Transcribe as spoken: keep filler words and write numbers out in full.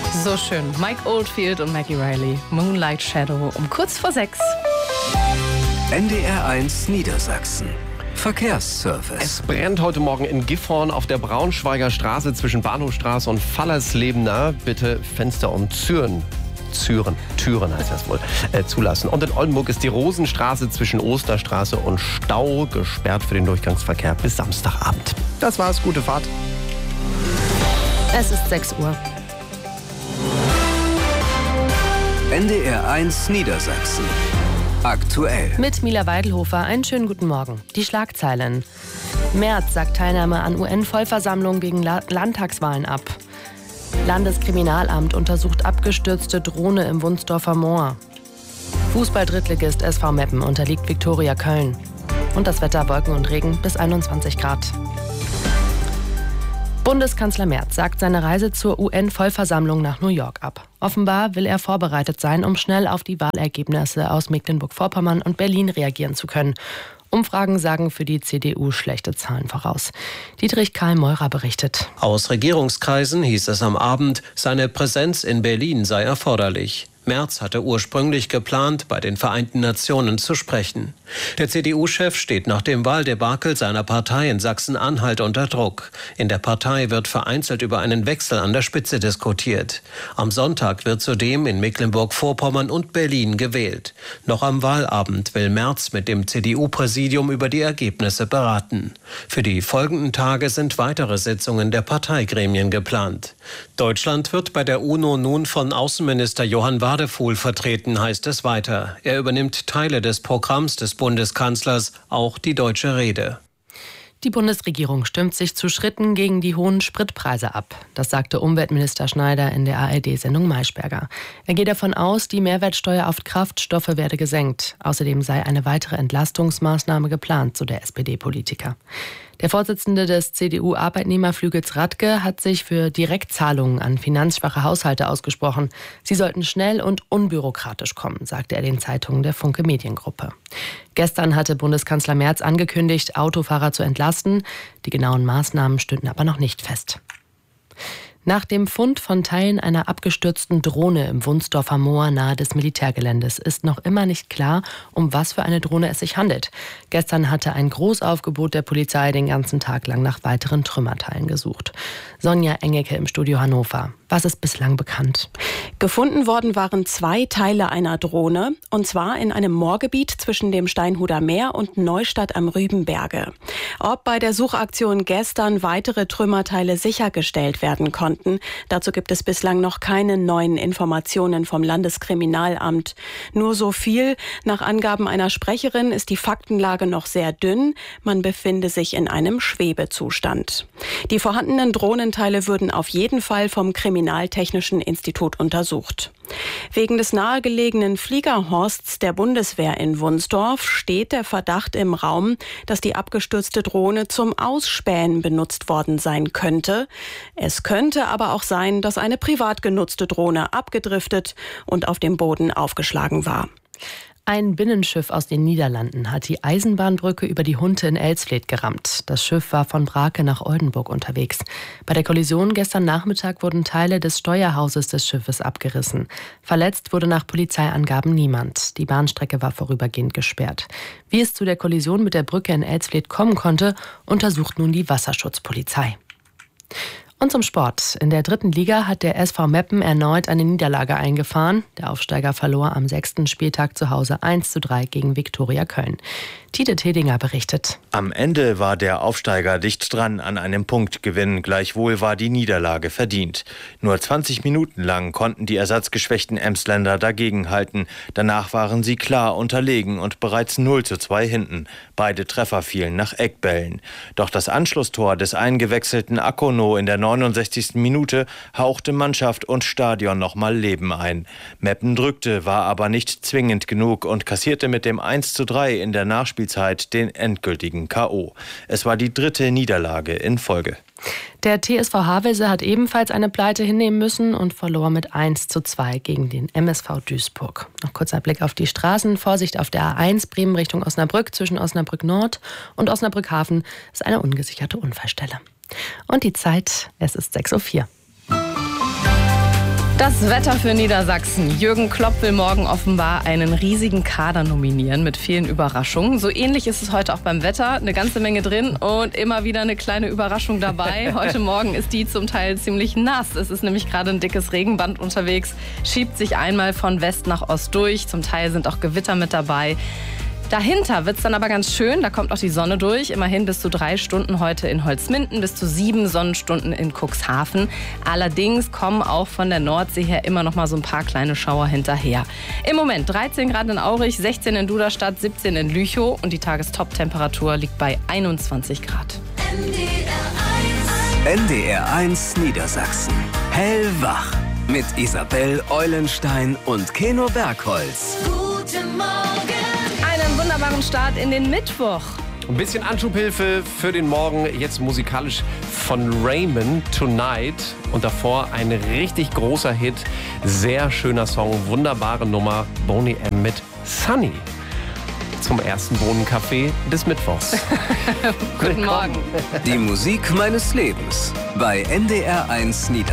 So schön. Mike Oldfield und Maggie Riley. Moonlight Shadow um kurz vor sechs. N D R eins Niedersachsen. Verkehrsservice. Es brennt heute Morgen in Gifhorn auf der Braunschweiger Straße zwischen Bahnhofstraße und Fallerslebener. Bitte Fenster und Türen, Türen, Türen heißt das wohl, äh, zulassen. Und in Oldenburg ist die Rosenstraße zwischen Osterstraße und Stau gesperrt für den Durchgangsverkehr bis Samstagabend. Das war's, gute Fahrt. Es ist sechs Uhr. N D R eins Niedersachsen. Aktuell. Mit Mila Weidelhofer, einen schönen guten Morgen. Die Schlagzeilen. Merz sagt Teilnahme an U N-Vollversammlung gegen La- Landtagswahlen ab. Landeskriminalamt untersucht abgestürzte Drohne im Wunsdorfer Moor. Fußball-Drittligist S V Meppen unterliegt Viktoria Köln. Und das Wetter: Wolken und Regen bis einundzwanzig Grad. Bundeskanzler Merz sagt seine Reise zur U N-Vollversammlung nach New York ab. Offenbar will er vorbereitet sein, um schnell auf die Wahlergebnisse aus Mecklenburg-Vorpommern und Berlin reagieren zu können. Umfragen sagen für die C D U schlechte Zahlen voraus. Dietrich Karl Meurer berichtet. Aus Regierungskreisen hieß es am Abend, seine Präsenz in Berlin sei erforderlich. Merz hatte ursprünglich geplant, bei den Vereinten Nationen zu sprechen. Der C D U-Chef steht nach dem Wahldebakel seiner Partei in Sachsen-Anhalt unter Druck. In der Partei wird vereinzelt über einen Wechsel an der Spitze diskutiert. Am Sonntag wird zudem in Mecklenburg-Vorpommern und Berlin gewählt. Noch am Wahlabend will Merz mit dem C D U-Präsidium über die Ergebnisse beraten. Für die folgenden Tage sind weitere Sitzungen der Parteigremien geplant. Deutschland wird bei der UNO nun von Außenminister Johann Wadefuhl vertreten, heißt es weiter. Er übernimmt Teile des Programms des Bundeskanzlers, auch die deutsche Rede. Die Bundesregierung stimmt sich zu Schritten gegen die hohen Spritpreise ab. Das sagte Umweltminister Schneider in der A R D-Sendung Maischberger. Er geht davon aus, die Mehrwertsteuer auf Kraftstoffe werde gesenkt. Außerdem sei eine weitere Entlastungsmaßnahme geplant, so der S P D-Politiker. Der Vorsitzende des C D U-Arbeitnehmerflügels Radke hat sich für Direktzahlungen an finanzschwache Haushalte ausgesprochen. Sie sollten schnell und unbürokratisch kommen, sagte er den Zeitungen der Funke Mediengruppe. Gestern hatte Bundeskanzler Merz angekündigt, Autofahrer zu entlasten. Die genauen Maßnahmen stünden aber noch nicht fest. Nach dem Fund von Teilen einer abgestürzten Drohne im Wunsdorfer Moor nahe des Militärgeländes ist noch immer nicht klar, um was für eine Drohne es sich handelt. Gestern hatte ein Großaufgebot der Polizei den ganzen Tag lang nach weiteren Trümmerteilen gesucht. Sonja Engecke im Studio Hannover. Was ist bislang bekannt? Gefunden worden waren zwei Teile einer Drohne, und zwar in einem Moorgebiet zwischen dem Steinhuder Meer und Neustadt am Rübenberge. Ob bei der Suchaktion gestern weitere Trümmerteile sichergestellt werden konnten, dazu gibt es bislang noch keine neuen Informationen vom Landeskriminalamt. Nur so viel: Nach Angaben einer Sprecherin ist die Faktenlage noch sehr dünn. Man befinde sich in einem Schwebezustand. Die vorhandenen Drohnenteile würden auf jeden Fall vom Kriminaltechnischen Institut untersucht. Wegen des nahegelegenen Fliegerhorsts der Bundeswehr in Wunsdorf steht der Verdacht im Raum, dass die abgestürzte Drohne zum Ausspähen benutzt worden sein könnte. Es könnte aber auch sein, dass eine privat genutzte Drohne abgedriftet und auf dem Boden aufgeschlagen war. Ein Binnenschiff aus den Niederlanden hat die Eisenbahnbrücke über die Hunte in Elsfleth gerammt. Das Schiff war von Brake nach Oldenburg unterwegs. Bei der Kollision gestern Nachmittag wurden Teile des Steuerhauses des Schiffes abgerissen. Verletzt wurde nach Polizeiangaben niemand. Die Bahnstrecke war vorübergehend gesperrt. Wie es zu der Kollision mit der Brücke in Elsfleth kommen konnte, untersucht nun die Wasserschutzpolizei. Und zum Sport. In der dritten Liga hat der S V Meppen erneut eine Niederlage eingefahren. Der Aufsteiger verlor am sechsten Spieltag zu Hause eins zu drei gegen Viktoria Köln. Tide Tedinger berichtet. Am Ende war der Aufsteiger dicht dran an einem Punktgewinn. Gleichwohl war die Niederlage verdient. Nur zwanzig Minuten lang konnten die ersatzgeschwächten Emsländer dagegenhalten. Danach waren sie klar unterlegen und bereits null zu zwei hinten. Beide Treffer fielen nach Eckbällen. Doch das Anschlusstor des eingewechselten Akono in der neunundsechzigsten Minute hauchte Mannschaft und Stadion nochmal Leben ein. Meppen drückte, war aber nicht zwingend genug und kassierte mit dem eins zu drei in der Nachspielzeit den endgültigen K O. Es war die dritte Niederlage in Folge. Der T S V Havelse hat ebenfalls eine Pleite hinnehmen müssen und verlor mit eins zu zwei gegen den M S V Duisburg. Noch kurzer Blick auf die Straßen. Vorsicht auf der A eins Bremen Richtung Osnabrück. Zwischen Osnabrück Nord und Osnabrück Hafen ist eine ungesicherte Unfallstelle. Und die Zeit, es ist sechs Uhr vier. Das Wetter für Niedersachsen. Jürgen Klopp will morgen offenbar einen riesigen Kader nominieren mit vielen Überraschungen. So ähnlich ist es heute auch beim Wetter. Eine ganze Menge drin und immer wieder eine kleine Überraschung dabei. Heute Morgen ist die zum Teil ziemlich nass. Es ist nämlich gerade ein dickes Regenband unterwegs, schiebt sich einmal von West nach Ost durch. Zum Teil sind auch Gewitter mit dabei. Dahinter wird es dann aber ganz schön, da kommt auch die Sonne durch. Immerhin bis zu drei Stunden heute in Holzminden, bis zu sieben Sonnenstunden in Cuxhaven. Allerdings kommen auch von der Nordsee her immer noch mal so ein paar kleine Schauer hinterher. Im Moment dreizehn Grad in Aurich, sechzehn in Duderstadt, siebzehn in Lüchow und die Tagestop-Temperatur liegt bei einundzwanzig Grad. N D R eins Niedersachsen. Hellwach mit Isabel Eulenstein und Keno Bergholz. Guten Morgen. Einen wunderbaren Start in den Mittwoch. Ein bisschen Anschubhilfe für den Morgen, jetzt musikalisch von Raymond, Tonight. Und davor ein richtig großer Hit, sehr schöner Song, wunderbare Nummer, Boney M. mit Sunny. Zum ersten Bohnenkaffee des Mittwochs. Guten Morgen. Die Musik meines Lebens bei N D R eins Niedersachsen.